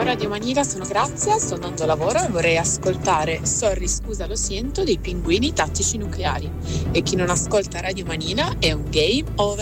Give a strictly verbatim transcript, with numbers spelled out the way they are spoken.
Ciao Radio Manila, sono Grazia, sto andando a lavoro e vorrei ascoltare Sorry scusa lo siento dei Pinguini Tattici Nucleari. E chi non ascolta Radio Manila è un game over.